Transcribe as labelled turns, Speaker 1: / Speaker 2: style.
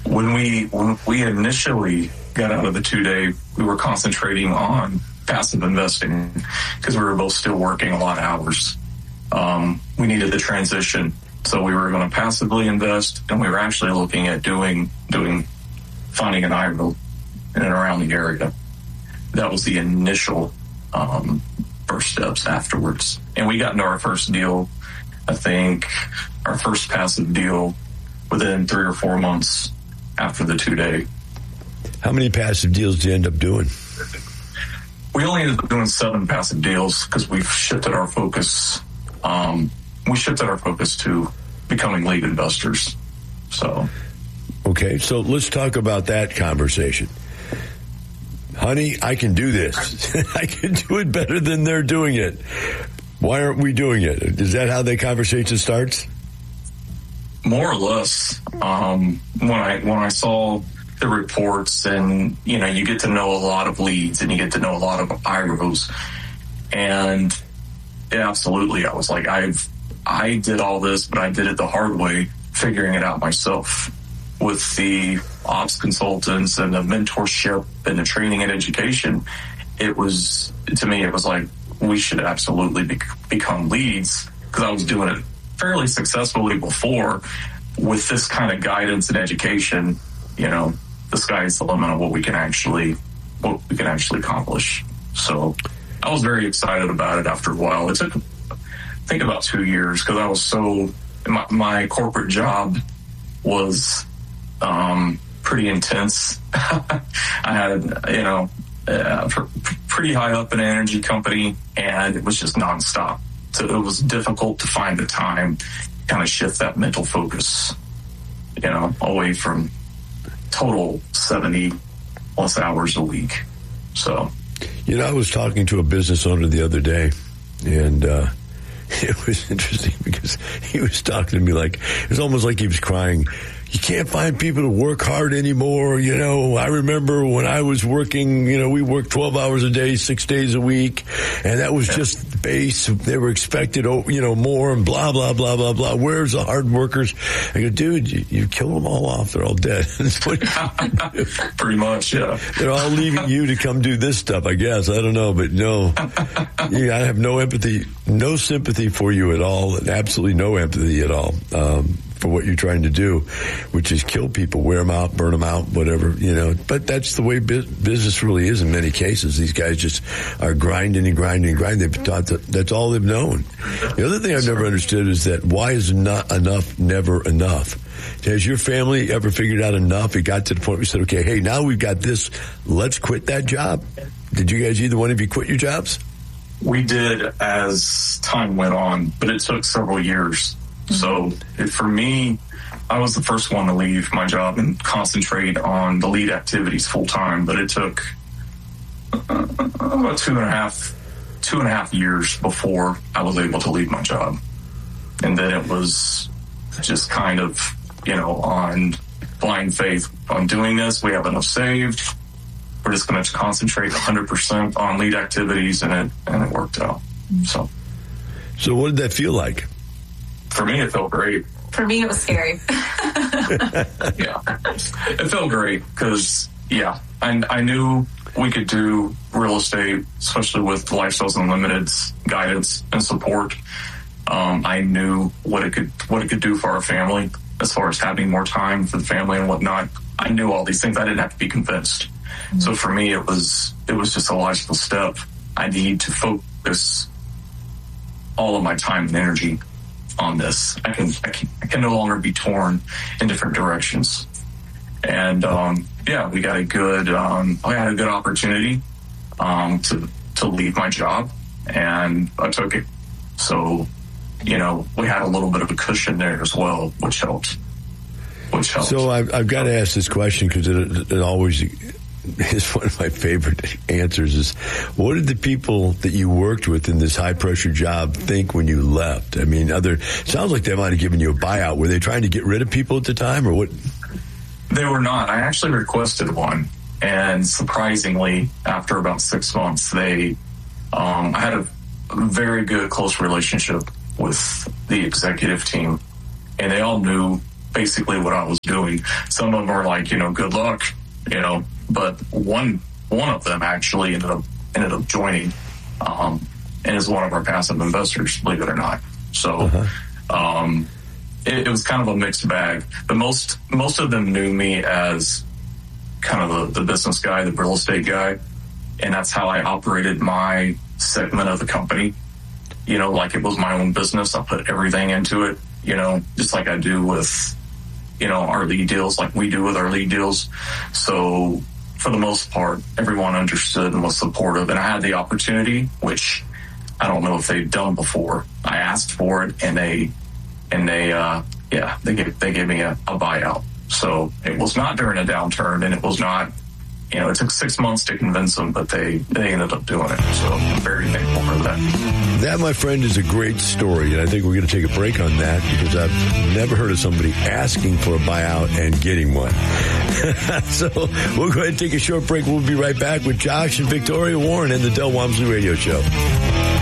Speaker 1: when we initially got out of the 2-day, we were concentrating on passive investing because we were both still working a lot of hours. We needed the transition. So we were going to passively invest, and we were actually looking at finding an IRA in and around the area. That was the initial first steps afterwards. And we got into our first deal, I think, our first passive deal within 3 or 4 months after the 2-day.
Speaker 2: How many passive deals did you end up doing?
Speaker 1: We only ended up doing 7 passive deals because we've shifted our focus. We shifted our focus to becoming lead investors. Okay,
Speaker 2: so let's talk about that conversation. Honey, I can do this. I can do it better than they're doing it. Why aren't we doing it? Is that how the conversation starts?
Speaker 1: More or less. When I saw the reports, and you get to know a lot of leads and you get to know a lot of IROs, and absolutely, I was like, I did all this, but I did it the hard way, figuring it out myself with the ops consultants and the mentorship and the training and education. To me, it was like, we should absolutely become leads, because I was doing it fairly successfully before. With this kind of guidance and education, the sky's the limit of what we can actually accomplish. So I was very excited about it after a while. It took, I think, about 2 years, because I was my corporate job was pretty intense. I had, pretty high up in an energy company, and it was just nonstop. So it was difficult to find the time to kind of shift that mental focus, away from total 70 plus hours a week. So,
Speaker 2: I was talking to a business owner the other day, and it was interesting because he was talking to me like, it was almost like he was crying. You can't find people to work hard anymore. I remember when I was working, we worked 12 hours a day, 6 days a week, and that was just the base. They were expected, more, and blah, blah, blah, blah, blah. Where's the hard workers? I go, dude, you kill them all off. They're all dead.
Speaker 1: Pretty much, yeah.
Speaker 2: They're all leaving you to come do this stuff, I guess. I don't know, but no. I have no empathy, no sympathy for you at all, and absolutely no empathy at all. For what you're trying to do, which is kill people, wear them out, burn them out, whatever, But that's the way business really is in many cases. These guys just are grinding and grinding and grinding. They've taught that's all they've known. The other thing I've never understood is that why is not enough never enough? Has your family ever figured out enough? It got to the point where we said, okay, hey, now we've got this. Let's quit that job. Did you guys, either one of you, quit your jobs?
Speaker 1: We did as time went on, but it took several years. So for me, I was the first one to leave my job and concentrate on the lead activities full time. But it took about two and a half years before I was able to leave my job. And then it was just kind of, on blind faith. I'm doing this. We have enough saved. We're just going to concentrate 100% on lead activities, and it worked out. So
Speaker 2: what did that feel like?
Speaker 1: For me, it felt great.
Speaker 3: For me, it was scary.
Speaker 1: Yeah, it felt great because, I knew we could do real estate, especially with Lifestyles Unlimited's guidance and support. I knew what it could do for our family as far as having more time for the family and whatnot. I knew all these things. I didn't have to be convinced. Mm-hmm. So for me, it was just a logical step. I need to focus all of my time and energy on this. I can no longer be torn in different directions. And we got a good I had a good opportunity to leave my job, and I took it. So we had a little bit of a cushion there as well, which helped.
Speaker 2: So I've got to ask this question because it always is one of my favorite answers is, what did the people that you worked with in this high pressure job think when you left? I mean, sounds like they might have given you a buyout. Were they trying to get rid of people at the time, or what?
Speaker 1: They were not. I actually requested one, and surprisingly, after about 6 months, I had a very good, close relationship with the executive team, and they all knew basically what I was doing. Some of them are like, good luck, but one of them actually ended up joining, and is one of our passive investors, believe it or not. So, it was kind of a mixed bag, but most of them knew me as kind of the business guy, the real estate guy. And that's how I operated my segment of the company. Like it was my own business. I put everything into it, just like I do with, our lead deals, like we do with our lead deals. So for the most part, everyone understood and was supportive. And I had the opportunity, which I don't know if they've done before. I asked for it, and they gave me a buyout. So it was not during a downturn, and it was not, it took 6 months to convince them, but they ended up doing it. So I'm very thankful for that.
Speaker 2: That, my friend, is a great story, and I think we're going to take a break on that because I've never heard of somebody asking for a buyout and getting one. So we'll go ahead and take a short break. We'll be right back with Josh and Victoria Warren and the Del Walmsley Radio Show.